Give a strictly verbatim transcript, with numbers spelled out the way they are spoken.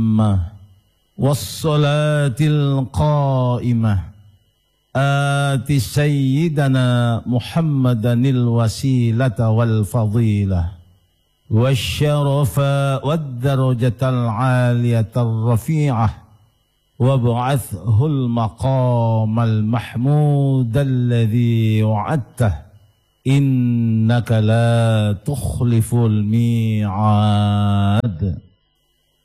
والصلاة القائمة آت سيدنا محمدا الوسيلة والفضيلة والشرف والدرجة العالية الرفيعة وابعثه المقام المحمود الذي وعدته إنك لا تخلف الميعاد.